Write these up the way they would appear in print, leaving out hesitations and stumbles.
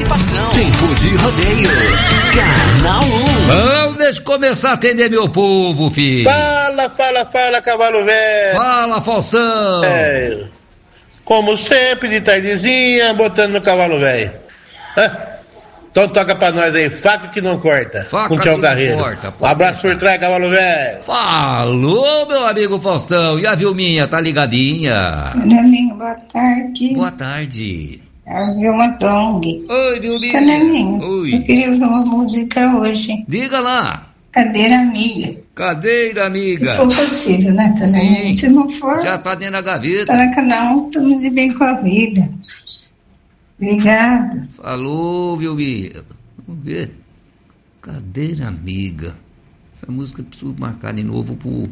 participação. Tempo de rodeio. Canal 1. Vamos, deixa eu começar a atender meu povo, filho. Fala, cavalo velho. Fala, Faustão. Como sempre, de tardezinha, botando no cavalo velho. Então toca pra nós aí, faca que não corta. Faca com Tchau que Carreiro. não corta. Um abraço por trás, cavalo velho. Falou, meu amigo Faustão. E a Vilminha, tá ligadinha? Cananinho, boa tarde. Boa tarde. A Vilma Dong. Oi, Vilminha. Cananinho, Oi. eu queria usar uma música hoje. Diga lá. Cadeira Amiga. Cadeira Amiga. Se for possível, né, Cananinho? Sim. Se não for, Já tá dentro da gaveta. tá na canal, estamos de bem com a vida. Obrigada. Falou, Vilminha. Vamos ver. Cadeira Amiga. Essa música eu preciso marcar de novo pro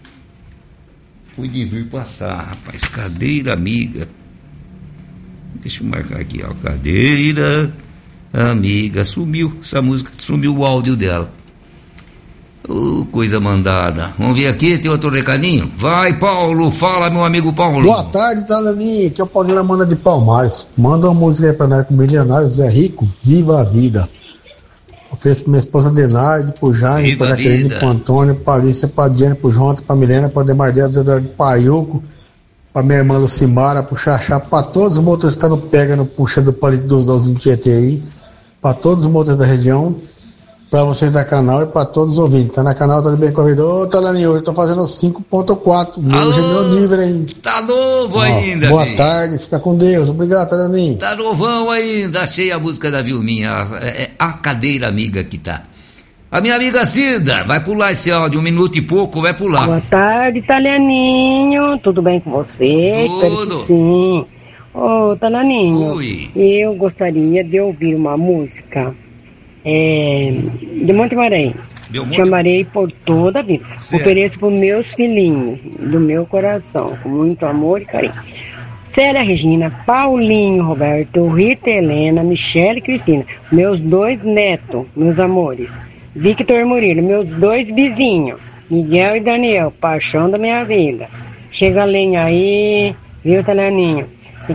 Edivir passar, rapaz. Cadeira Amiga. Deixa eu marcar aqui, ó. Cadeira Amiga. Sumiu essa música, sumiu o áudio dela. Coisa mandada. Vamos ver aqui, tem outro recadinho? Vai, Paulo, fala, meu amigo Paulo. Boa tarde, Talaninha. Aqui é o Paulinho Amanda de Palmares. Manda uma música aí pra nós com Milionários Zé Rico, Viva a Vida. Ofereço pra minha esposa Denaide, pro Jaime, pra Jaqueline, pro Antônio, pra Alicia, pra Diane, pro Jonathan, pra Milena, pra Demardeia, pro Eduardo Paiuco, pra minha irmã Lucimara, pro Xaxá, pra todos os motoristas que estão pegando, puxando o palito dos dois do Tietê aí, pra todos os motoristas da região, pra vocês da canal e pra todos os ouvintes. Tá na canal, tá bem corrido. Ô, Talaninha, hoje eu tô fazendo 5.4. Hoje é meu nível, hein? Tá novo ainda. Boa filho. tarde, fica com Deus. Obrigado, Talaninha. Tá novão ainda. Achei a música da Vilminha. É a Cadeira Amiga que tá. A minha amiga Cida vai pular esse áudio, 1 minuto e pouco, vai pular. Boa tarde, Italianinho. Tudo bem com você? Espero que sim. Ô, Italianinho, eu gostaria de ouvir uma música de Monte Marém. Te amarei por toda a vida. Certo. Ofereço para meus filhinhos, do meu coração, com muito amor e carinho. Célia Regina, Paulinho Roberto, Rita Helena, Michele e Cristina, meus 2 netos, meus amores. Victor Murilo, meus 2 vizinhos, Miguel e Daniel, paixão da minha vida. Chega a lenha aí, viu, Talaninho?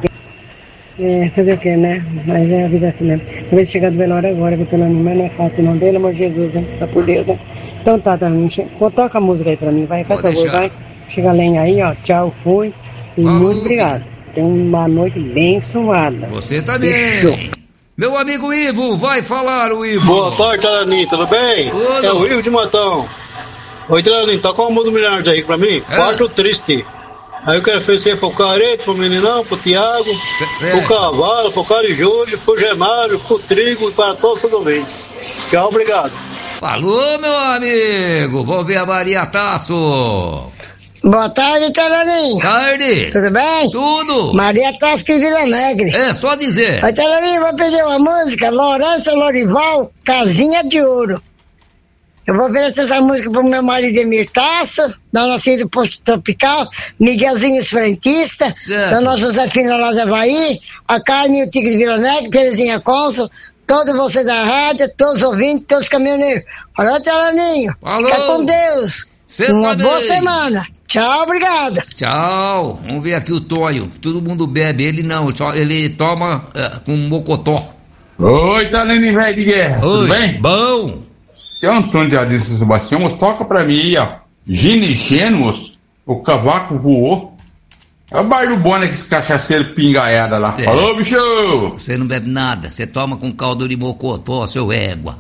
Fazer o que, né? Mas é a vida assim mesmo. Talvez chegar do velório agora, viu, Talaninho? Mas não é fácil não, pelo amor de Jesus, né? Só por Deus, né? Então tá, Talaninho, toca a música aí pra mim, vai, faz favor, vai. Chega a lenha aí, ó, tchau, fui. E muito obrigado. Tenha uma noite bem suada. Você também. Fechou. Meu amigo Ivo, vai falar, o Ivo. Boa tarde, Talaninho, tudo bem? Tudo. É o Ivo de Matão. Oi, Talaninho, tá com a música do Milionário aí pra mim? Quarto Triste. Aí eu quero oferecer pro Careto, pro Meninão, pro Tiago, pro Cavalo, pro Carijúlio, pro Gemário, pro Trigo e para todos os ouvintes. Tchau, obrigado. Falou, meu amigo. Vou ver a Maria Tasso. Boa tarde, Talaninho. Tarde. Tudo bem? Tudo. Maria Tasca de Vila Alegre. É, só dizer. Oi, Talaninho, vou pedir uma música, Lourenço Lorival, Casinha de Ouro. Eu vou oferecer essa música pro meu marido Emir Tasso, da nossa do Posto Tropical, Miguelzinho Frentista, da nossa Josefina lá de Havaí, a Carmen e o Tigre de Vila Alegre, Terezinha Consul, todos vocês da rádio, todos os ouvintes, todos os caminhoneiros. Falou, Talaninho. Falou. Fica com Deus. Cê uma também. boa semana. Tchau, obrigada. Tchau. Vamos ver aqui o Tonho. Todo mundo bebe, ele não. Ele toma com mocotó. Oi, Talaninho, velho de guerra. Oi, tudo bem? Bom. Seu Antônio de Adilson Sebastião, toca pra mim, ó. Gine Gênuos, o cavaco voou. É o bar do Bona, esse cachaceiro pingaiada lá. Falou, bicho! Você não bebe nada, você toma com caldo de mocotó, seu égua.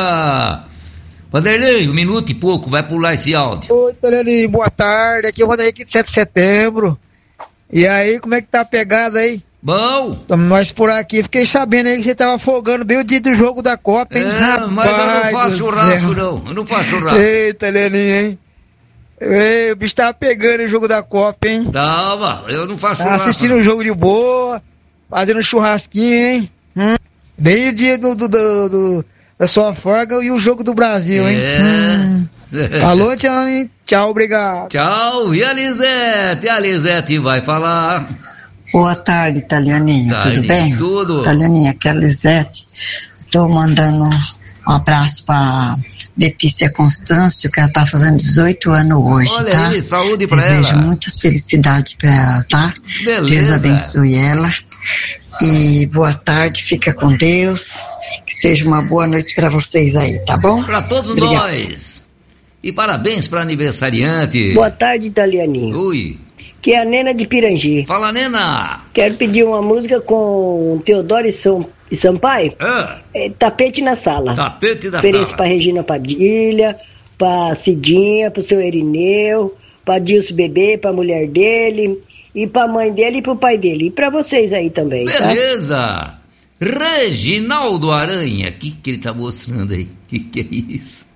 Vanderlei, 1 minuto e pouco, vai pular esse áudio. Oi, Talaninho, boa tarde. Aqui é o Vanderlei aqui de 7 de setembro. E aí, como é que tá a pegada aí? Bom. Nós por aqui, fiquei sabendo aí que você tava afogando bem o dia do jogo da Copa, hein? Rapaz, mas eu não faço churrasco, não. Eu não faço churrasco. Eita, Leninho, hein? Ei, o bicho tava pegando o jogo da Copa, hein? Tava, eu não faço churrasco. Assistindo um jogo de boa, fazendo um churrasquinho, hein? Bem o dia da sua folga e o jogo do Brasil, hein? Alô, tchau, obrigado. Tchau, e a Lisete? A Lisete vai falar. Boa tarde, Italianinho, tudo bem? Tudo. Italianinho, aqui é a Lisete. Tô mandando um abraço pra Letícia Constâncio, que ela tá fazendo 18 anos hoje, olha tá? Aí, saúde pra Desejo ela. muitas felicidades pra ela, tá? Beleza. Deus abençoe ela. E boa tarde, fica com Deus. Que seja uma boa noite para vocês aí, tá bom? Para todos Obrigada. nós. E parabéns para aniversariante. Boa tarde, Italianinho. Oi. Que é a Nena de Pirangi. Fala, Nena. Quero pedir uma música com Teodoro e Sampaio. Tapete na Sala. Tapete da Ofereço Sala. pra Regina Padilha, pra Cidinha, pro seu Erineu, pra Dilson Bebê, pra mulher dele, e pra mãe dele e pro pai dele. E pra vocês aí também, tá? Beleza. Reginaldo Aranha. O que ele tá mostrando aí? Que é isso?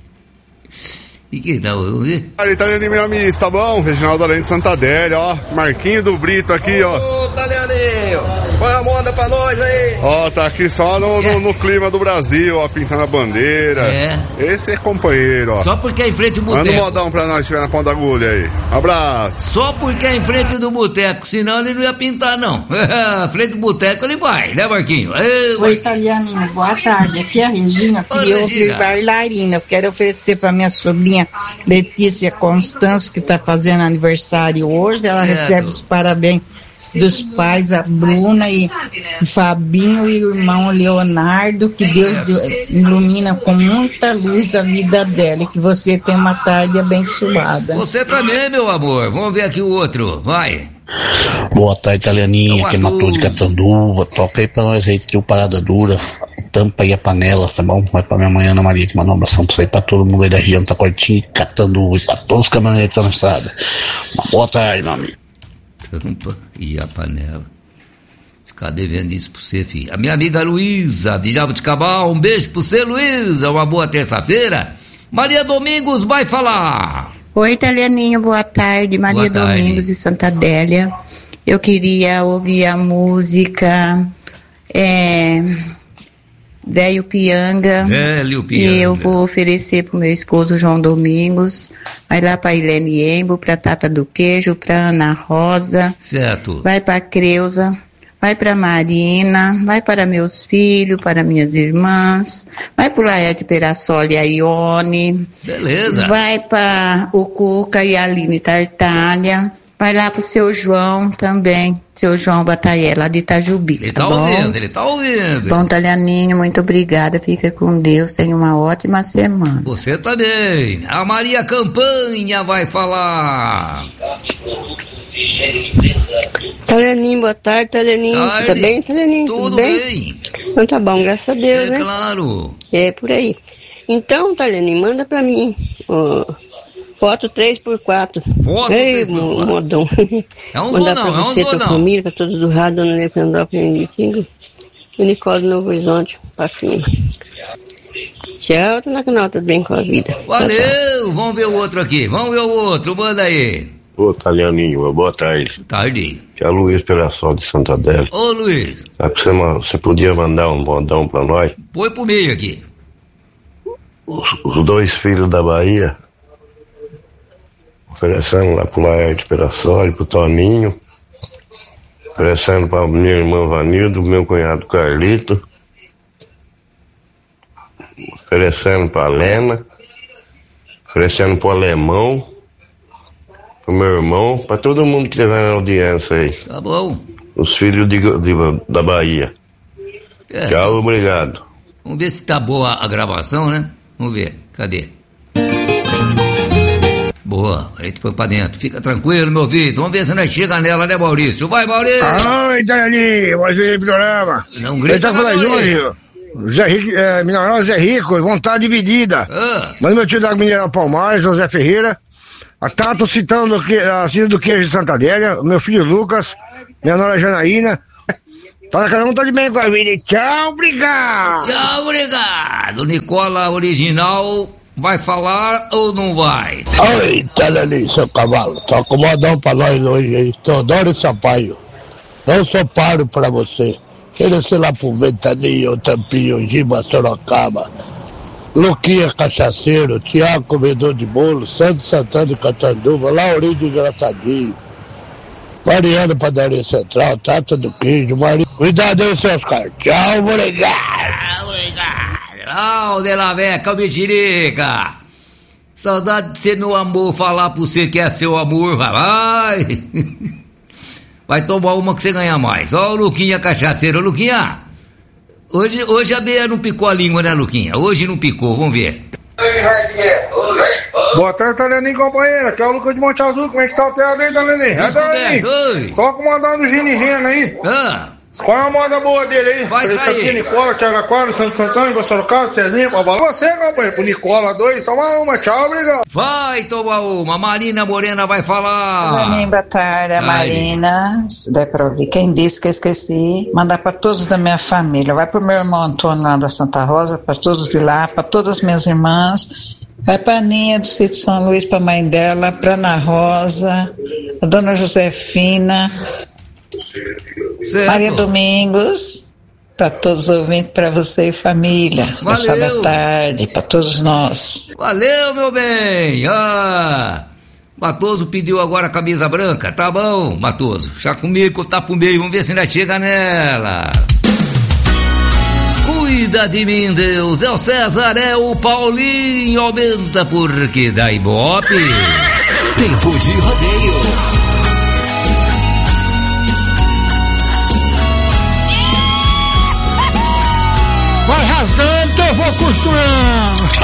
E que ele tá, vamos ver? Ele tá dentro de minha missa, bom? Reginaldo Aranha de Santa Adélia, ó. Marquinho do Brito aqui, ó. Ô, Talianinho, põe a moda pra nós aí. Ó, tá aqui só no clima do Brasil, ó, pintando a bandeira. É. Esse é companheiro, ó. Só porque é em frente ao boteco. Manda um modão pra nós, estiver na ponta da agulha aí. Abraço. Só porque é em frente do boteco, senão ele não ia pintar, não. frente do boteco ele vai, né, Marquinho? Oi, Italianinho, boa tarde. Aqui é a Regina, queria ouvir bailarina. Eu quero oferecer pra minha sobrinha Letícia Constância, que está fazendo aniversário hoje. Ela recebe os parabéns dos pais, a Bruna e Fabinho e o irmão Leonardo. Que Deus ilumina com muita luz a vida dela e que você tenha uma tarde abençoada. Você também, meu amor. Vamos ver aqui o outro. Vai. Boa tarde, Italianinha, que é Matou de Catanduva. Toca aí pra nós aí, trio Parada Dura. Tampa aí a panela, tá bom? Vai pra minha mãe Ana Maria, que mandou um abração pra você, pra todo mundo aí da região, tá Taquaritinga, Catanduva, e pra todos os caminhoneiros que estão na estrada. Uma boa tarde, meu amigo. Tampa e a panela. Ficar devendo isso pra você, filho. A minha amiga Luísa, de Jabuticabal, um beijo pra você, Luísa. Uma boa terça-feira. Maria Domingos vai falar. Oi, Italianinho, boa tarde. Maria Domingos de Santa Adélia. Eu queria ouvir a música Velho Pianga. Velho Pianga. E eu vou oferecer pro meu esposo João Domingos. Vai lá pra Helene Embo, pra Tata do Queijo, pra Ana Rosa. Certo. Vai pra Creuza. Vai para Marina, vai para meus filhos, para minhas irmãs, vai para o Laerte Perassoli e a Ione. Beleza. Vai para o Cuca e a Aline Tartalha. Vai lá pro seu João também, seu João Bataia, lá de Itajubi. Ele tá ouvindo, ele tá ouvindo. Bom, Talianinho, muito obrigada, fica com Deus, tenha uma ótima semana. Você também. A Maria Campanha vai falar. Talianinho, boa tarde, Talianinho. Você tá bem, Talianinho? Tudo bem? Então tá bom, graças a Deus, né? Claro. É, por aí. Então, Talianinho, manda pra mim, foto 3x4. Foto Ei, 3x4. modão. É um mandar zonão, pra você, tua família, pra todos do rádio, Dona Leandrópolis, Tinga, Unicórnio, Novo Horizonte, pra cima. Tchau, tá na canal, tudo bem com a vida. Valeu, tchau, tchau. Vamos ver o outro aqui, vamos ver o outro, manda aí. Ô, Talianinho, boa tarde. Tarde. Que é o Luiz Perassol de Santa Adélia. Ô, Luiz. Sabe que você podia mandar um bondão pra nós? Põe pro meio aqui. Os dois filhos da Bahia, oferecendo lá pro Laerte Perassol, pro Toninho, oferecendo pra minha irmã Vanildo, meu cunhado Carlito, oferecendo pra Lena, oferecendo pro Alemão, pro meu irmão, pra todo mundo que estiver na audiência aí. Tá bom. Os filhos da Bahia. Tchau, obrigado. Vamos ver se tá boa a gravação, né? Vamos ver, cadê? Boa, aí tu põe pra dentro. Fica tranquilo, meu ouvido. Vamos ver se nós chega nela, né, Maurício? Vai, Maurício! Oi, Italianinho, mais um programa. Não grita, ele tá falando, Júnior. Zé Rico, Mineral Zé Rico, vontade dividida. Manda meu tio da Mineral Palmares, José Ferreira. A Tato citando a Cida do Queijo de Santa Adélia, meu filho Lucas, minha nora Janaína. Fala, cada um tá de bem com a vida. Tchau, obrigado. Tchau, obrigado. Nicola Original vai falar ou não vai? Oi, Talianinho, seu cavalo. Toca um modão pra nós hoje aí. Teodoro Sampaio. Não só paro pra você. Oferecer lá pro Ventania, o Tampinho, Giba, Sorocaba. Luquinha Cachaceiro, Tiago Comedor de Bolo, Santo Santana de Catanduva, Laurinho de Engraçadinho, Mariana Padaria Central, Tata do Queijo, Maria. Cuidado aí, seus caras. Tchau, obrigado. Tchau, de la Veca, mexerica. Saudade de ser meu amor, falar pra você que é seu amor, vai. Vai tomar uma que você ganha mais. Ó o Luquinha cachaceiro. Luquinha, hoje a Beia não picou a língua, né, Luquinha? Hoje não picou, vamos ver. Boa tarde, Daleninho, companheira. Aqui é o Lucas de Monte Azul. Como é que tá o teatro aí, Daleninho? Toca o mandando Gini Gena aí. Qual é a moda boa dele aí? Vai sair. Aqui, Nicola, Tiago, Santo Santana, Sorocaba, Cezinha, Babalão. Você, companheiro, pro Nicola 2, toma uma, tchau, obrigado. Vai tomar uma. Marina Morena vai falar. Daleninho, boa tarde, a Marina. Se der pra ouvir. Quem disse que eu esqueci? Mandar pra todos da minha família. Vai pro meu irmão Antônio lá da Santa Rosa, pra todos de lá, pra todas as minhas irmãs. Vai pra Aninha do Sítio São Luís, pra mãe dela, pra Ana Rosa, a Dona Josefina, certo. Maria Domingos, pra todos os ouvintes, pra você e família. Passar da tarde, pra todos nós. Valeu, meu bem! Matoso pediu agora a camisa branca, tá bom, Matoso? Já comigo, tá pro meio, vamos ver se ainda chega nela. Cuida de mim, Deus, é o César, é o Paulinho, aumenta porque dá ibope. Tempo de rodeio. Vai rasgando que eu vou costurando.